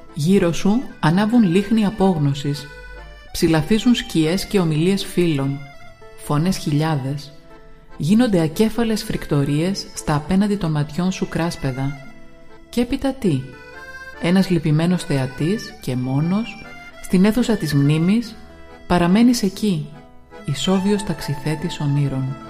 Γύρω σου ανάβουν λίχνη απόγνωσης, ψηλαφίζουν σκιές και ομιλίες φίλων, φωνές χιλιάδες, γίνονται ακέφαλες φρικτορίες στα απέναντι των ματιών σου κράσπεδα. Και έπειτα τι? Ένας λυπημένος θεατής και μόνος, στην αίθουσα της μνήμης, παραμένεις εκεί, ισόβιος ταξιθέτης ονείρων.